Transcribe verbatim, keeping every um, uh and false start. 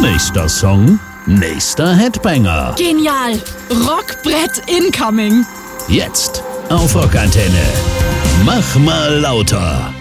Nächster Song, nächster Headbanger. Genial! Rockbrett incoming! Jetzt auf Rockantenne. Mach mal lauter.